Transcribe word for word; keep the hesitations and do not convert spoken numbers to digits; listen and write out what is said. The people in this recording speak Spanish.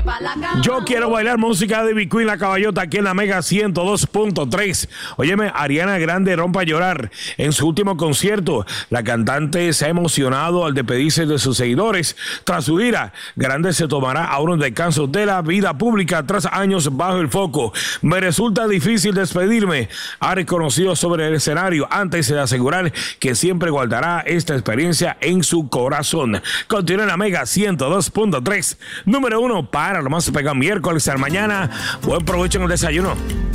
Yo quiero bailar música de Bicuí La Caballota aquí en la Mega ciento dos punto tres. Óyeme, Ariana Grande rompe a llorar en su último concierto. La cantante se ha emocionado al despedirse de sus seguidores. Tras su gira, Grande se tomará ahora un descanso de la vida pública tras años bajo el foco. Me resulta difícil despedirme, ha reconocido sobre el escenario antes de asegurar que siempre guardará esta experiencia en su corazón. Continúa en la Mega ciento dos punto tres, número uno para lo más pegado miércoles al mañana. Buen provecho en el desayuno.